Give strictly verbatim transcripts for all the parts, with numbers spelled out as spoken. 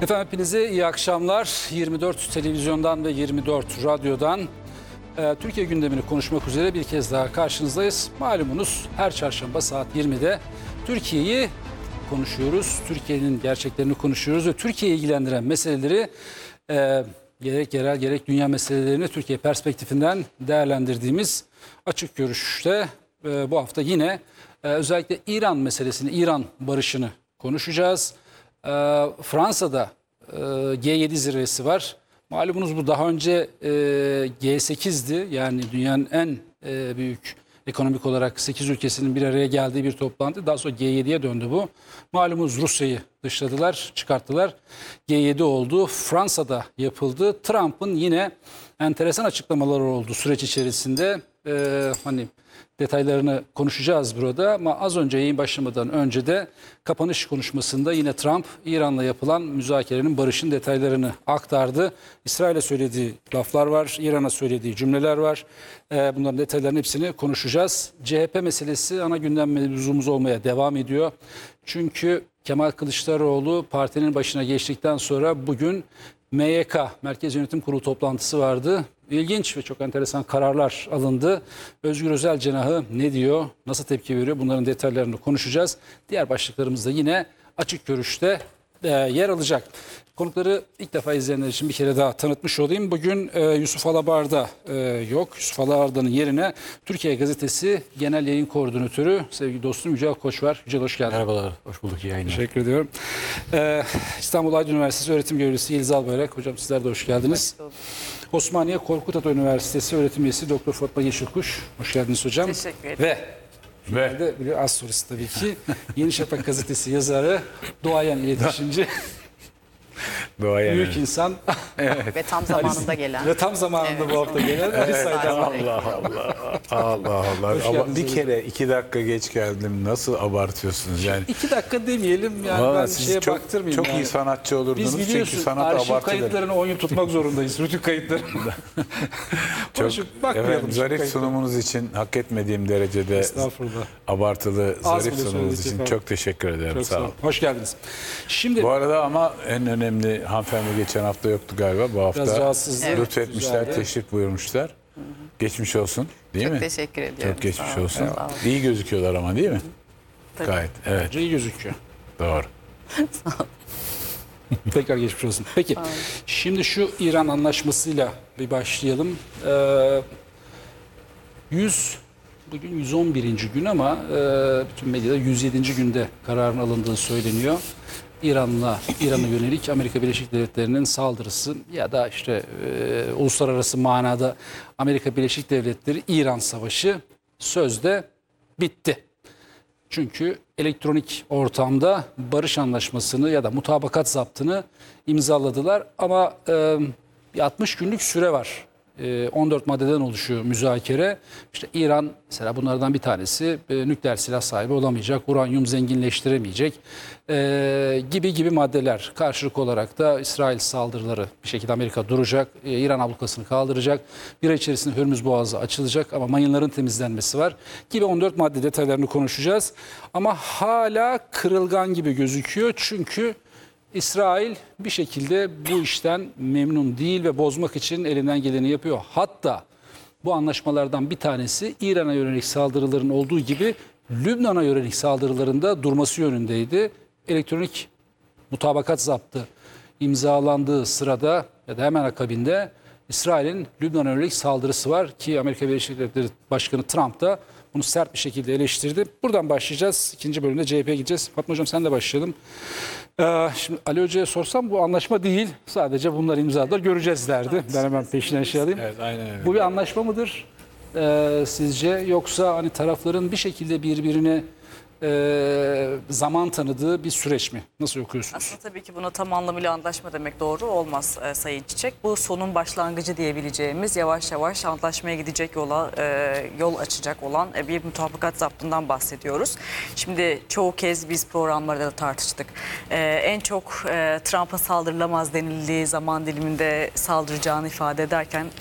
Efendim hepinize iyi akşamlar. yirmi dört televizyondan ve yirmi dört radyodan e, Türkiye gündemini konuşmak üzere bir kez daha karşınızdayız. Malumunuz her çarşamba saat yirmide Türkiye'yi konuşuyoruz. Türkiye'nin gerçeklerini konuşuyoruz ve Türkiye'yi ilgilendiren meseleleri e, gerek yerel gerek dünya meselelerini Türkiye perspektifinden değerlendirdiğimiz Açık Görüş'te e, bu hafta yine e, özellikle İran meselesini, İran barışını konuşacağız. E, Fransa'da e, G yedi zirvesi var. Malumunuz bu daha önce e, G sekizdi. Yani dünyanın en e, büyük ekonomik olarak sekiz ülkesinin bir araya geldiği bir toplantı. Daha sonra G yediye döndü bu. Malumunuz Rusya'yı dışladılar, çıkarttılar. G yedi oldu. Fransa'da yapıldı. Trump'ın yine enteresan açıklamaları oldu süreç içerisinde. Ee, hani detaylarını konuşacağız burada ama az önce yayın başlamadan önce de kapanış konuşmasında yine Trump İran'la yapılan müzakerenin, barışın detaylarını aktardı. İsrail'e söylediği laflar var, İran'a söylediği cümleler var. Ee, bunların detaylarının hepsini konuşacağız. C H P meselesi ana gündem mevzumuz olmaya devam ediyor. Çünkü Kemal Kılıçdaroğlu partinin başına geçtikten sonra bugün M Y K, Merkez Yönetim Kurulu toplantısı vardı. İlginç ve çok enteresan kararlar alındı. Özgür Özel cenahı ne diyor, nasıl tepki veriyor, bunların detaylarını konuşacağız. Diğer başlıklarımız da yine Açık Görüş'te e, yer alacak. Konukları ilk defa izleyenler için bir kere daha tanıtmış olayım. Bugün e, Yusuf Alabarda e, yok. Yusuf Alabarda'nın yerine Türkiye Gazetesi Genel Yayın Koordinatörü sevgili dostum Yücel Koç var. Yücel hoş geldin. Merhabalar, hoş bulduk, iyi yayınlar. Teşekkür ediyorum. Ee, İstanbul Aydın Üniversitesi Öğretim Görevlisi Yeliz Albayrak. Hocam sizler de hoş geldiniz. Hoş Osmaniye Korkut Ata Üniversitesi Öğretim Üyesi Doktor Fatma Yeşilkuş. Hoş geldiniz hocam. Teşekkür ederim. Ve Ve de bir az sonrası tabii ki Yeni Şafak Gazetesi yazarı, duayen iletişimci, doğaya büyük insan Ve tam zamanında gelen. ve tam zamanında Evet. bu hafta gelen Ali Evet. Saydam. Allah Allah. Allah Allah. Hoş Ama geldiniz bir hocam. kere iki dakika geç geldim. Nasıl abartıyorsunuz yani? İki dakika demeyelim yani Vallahi ben siz şeye çok, baktırmayayım çok yani. iyi sanatçı olurdunuz Biz çünkü biliyorsun sanat arşiv abartılır. kayıtlarını on yıl tutmak zorundayız. Rütük kayıtlarını. Çok Konuşup bakmayalım efendim, şu zarif kayıtlara. sunumunuz için hak etmediğim derecede Estağfurullah. abartılı Az zarif bile sunumunuz söyledik için efendim. çok teşekkür ederim. Çok sağ olun. Hoş geldiniz. Şimdi Bu arada ama en önemli hanımefendi geçen hafta yoktu galiba. Bu hafta biraz rahatsızdı. Evet. lütfetmişler, Güzeldi. teşrif buyurmuşlar. Geçmiş olsun değil Çok mi? teşekkür ediyorum. Çok geçmiş Sağ olun, olsun. sağ olun. İyi gözüküyorlar ama değil mi? Tabii. Gayet. Evet, Bence iyi gözüküyor. doğru. Tekrar geçmiş olsun. Peki şimdi şu İran anlaşmasıyla bir başlayalım. Ee, yüz bugün yüz on birinci gün ama e, bütün medyada yüz yedinci günde kararın alındığı söyleniyor. İran'la İran'a yönelik Amerika Birleşik Devletleri'nin saldırısı ya da işte e, uluslararası manada Amerika Birleşik Devletleri İran savaşı sözde bitti. Çünkü elektronik ortamda barış anlaşmasını ya da mutabakat zaptını imzaladılar ama e, bir altmış günlük süre var. E, on dört maddeden oluşuyor müzakere. İşte İran mesela bunlardan bir tanesi e, nükleer silah sahibi olamayacak, uranyum zenginleştiremeyecek e, gibi gibi maddeler. Karşılık olarak da İsrail saldırıları bir şekilde Amerika duracak, e, İran ablukasını kaldıracak. Bir ay içerisinde Hürmüz Boğazı açılacak ama mayınların temizlenmesi var gibi on dört madde detaylarını konuşacağız. Ama hala kırılgan gibi gözüküyor çünkü İsrail bir şekilde bu işten memnun değil ve bozmak için elinden geleni yapıyor. Hatta bu anlaşmalardan bir tanesi İran'a yönelik saldırıların olduğu gibi Lübnan'a yönelik saldırılarında durması yönündeydi. Elektronik mutabakat zaptı imzalandığı sırada ya da hemen akabinde İsrail'in Lübnan'a yönelik saldırısı var ki Amerika Birleşik Devletleri Başkanı Trump da bunu sert bir şekilde eleştirdi. Buradan başlayacağız. İkinci bölümde C H P'ye gideceğiz. Fatma Hocam sen de başlayalım. Ee, şimdi Ali Hoca'ya sorsam bu anlaşma değil. Sadece bunlar imzaladılar. Göreceğiz derdi. Ben hemen peşinden şey alayım. Evet, aynen öyle. Bu bir anlaşma mıdır ee, sizce? Yoksa hani tarafların bir şekilde birbirine e, zaman tanıdığı bir süreç mi? Nasıl okuyorsunuz? Aslında tabii ki buna tam anlamıyla anlaşma demek doğru olmaz e, Sayın Çiçek. Bu sonun başlangıcı diyebileceğimiz yavaş yavaş antlaşmaya gidecek yola e, yol açacak olan e, bir mutabakat zaptından bahsediyoruz. Şimdi çoğu kez biz programlarda da tartıştık. E, en çok e, Trump'a saldırılamaz denildiği zaman diliminde saldıracağını ifade ederken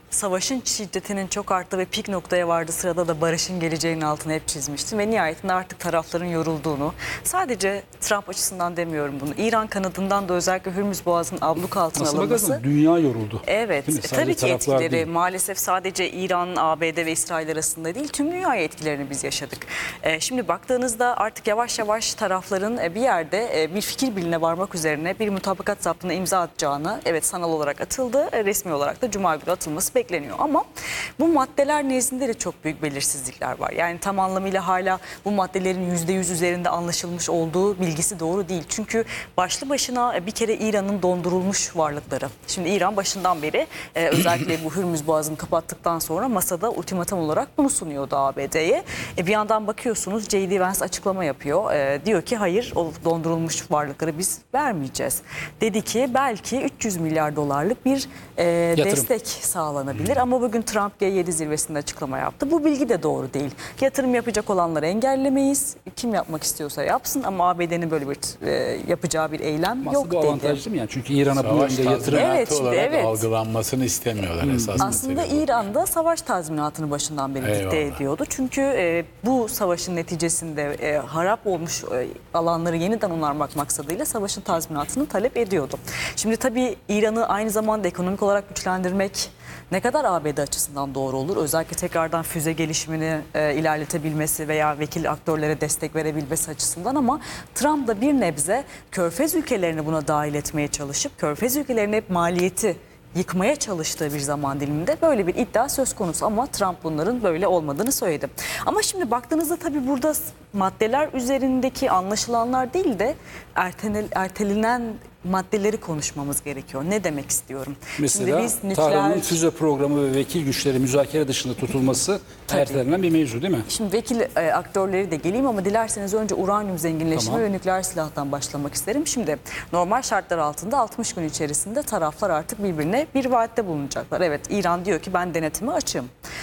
savaşın şiddetinin çok arttığı ve pik noktaya vardığı sırada da barışın geleceğinin altını hep çizmiştim. Ve nihayetinde artık tarafların yorulduğunu, sadece Trump açısından demiyorum bunu, İran kanadından da özellikle Hürmüz Boğazı'nın abluk altına Nasıl alınması. bakarsan dünya yoruldu. Evet, Değil mi? e, Sadece tabii ki taraflar etkileri değil. maalesef sadece İran, A B D ve İsrail arasında değil, tüm dünyaya etkilerini biz yaşadık. E, şimdi baktığınızda artık yavaş yavaş tarafların e, bir yerde e, bir fikir birliğine varmak üzerine bir mutabakat zaptına imza atacağını, evet sanal olarak atıldı, e, resmi olarak da Cuma günü atılması bekleniyor. Ama bu maddeler nezdinde de çok büyük belirsizlikler var. Yani tam anlamıyla hala bu maddelerin yüzde yüz üzerinde anlaşılmış olduğu bilgisi doğru değil. Çünkü başlı başına e, bir kere İran'ın dondurulmuş varlıkları. Şimdi İran başından beri e, özellikle bu Hürmüz Boğazı'nı kapattıktan sonra masada ultimatum olarak bunu sunuyordu A B D'ye. E, bir yandan bakıyorsunuz J D Vance açıklama yapıyor. E, diyor ki hayır, o dondurulmuş varlıkları biz vermeyeceğiz. Dedi ki belki üç yüz milyar dolarlık bir e, destek sağlanabilir. Ama bugün Trump G yedi zirvesinde açıklama yaptı. Bu bilgi de doğru değil. Yatırım yapacak olanları engellemeyiz. Kim yapmak istiyorsa yapsın ama A B D'nin böyle bir e, yapacağı bir eylem Aslında yok bu dedi. avantajlı değil mi yani? Çünkü İran'a bu Savaş yönde yatırım. tazminatı Evet, şimdi olarak evet. algılanmasını istemiyorlar esasında. Aslında İran'da savaş tazminatını başından beri dikte Eyvallah. ediyordu. Çünkü e, bu savaşın neticesinde e, harap olmuş e, alanları yeniden onarmak maksadıyla savaşın tazminatını talep ediyordu. Şimdi tabii İran'ı aynı zamanda ekonomik olarak güçlendirmek ne kadar A B D açısından doğru olur? Özellikle tekrardan füze gelişimini e, ilerletebilmesi veya vekil aktörlere destek verebilmesi açısından, ama Trump da bir nebze Körfez ülkelerini buna dahil etmeye çalışıp Körfez ülkelerinin hep maliyeti yıkmaya çalıştığı bir zaman diliminde böyle bir iddia söz konusu, ama Trump bunların böyle olmadığını söyledi. Ama şimdi baktığınızda tabii burada maddeler üzerindeki anlaşılanlar değil de ertenel, ertelenen maddeleri konuşmamız gerekiyor. Ne demek istiyorum? Mesela Şimdi biz Tahran'ın nükleer... füze programı ve vekil güçleri müzakere dışında tutulması Tabii. ertelenen bir mevzu değil mi? Şimdi vekil e, aktörleri de geleyim ama dilerseniz önce uranyum zenginleşme Tamam. ve nükleer silahtan başlamak isterim. Şimdi normal şartlar altında altmış gün içerisinde taraflar artık birbirine bir vaatte bulunacaklar. Evet, İran diyor ki ben denetimi açım.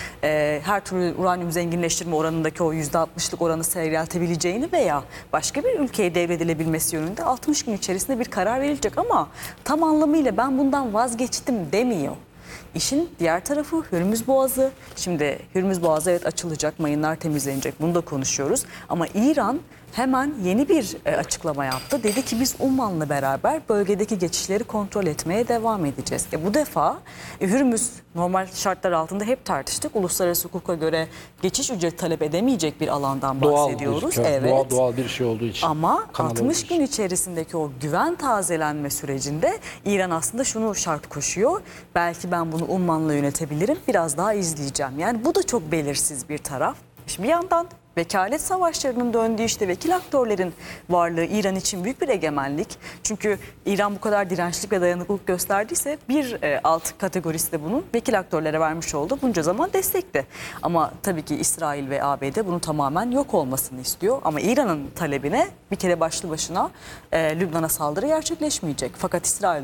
E, her türlü uranyum zenginleştirme oranındaki o yüzde altmışlık oranı seyreltebileceğini veya başka bir ülkeye devredilebilmesi yönünde altmış gün içerisinde bir karar verilecek, ama tam anlamıyla ben bundan vazgeçtim demiyor. İşin diğer tarafı Hürmüz Boğazı. Şimdi Hürmüz Boğazı evet açılacak, mayınlar temizlenecek, bunu da konuşuyoruz. Ama İran hemen yeni bir e, açıklama yaptı. Dedi ki biz Umman'la beraber bölgedeki geçişleri kontrol etmeye devam edeceğiz. E, bu defa e, Hürmüz normal şartlar altında hep tartıştık. Uluslararası hukuka göre geçiş ücreti talep edemeyecek bir alandan Doğal bahsediyoruz. bir, Evet. doğal, doğal bir şey olduğu için. Ama kanal altmış olduğu gün için. içerisindeki o güven tazelenme sürecinde İran aslında şunu şart koşuyor. Belki ben bunu Umman'la yönetebilirim. Biraz daha izleyeceğim. Yani bu da çok belirsiz bir taraf. Şimdi bir yandan vekalet savaşlarının döndüğü, işte vekil aktörlerin varlığı İran için büyük bir egemenlik. Çünkü İran bu kadar dirençlik ve dayanıklılık gösterdiyse bir e, alt kategorisi de bunun vekil aktörlere vermiş olduğu bunca zaman destekti. Ama tabii ki İsrail ve A B D bunun tamamen yok olmasını istiyor. Ama İran'ın talebine bir kere başlı başına e, Lübnan'a saldırı gerçekleşmeyecek. Fakat İsrail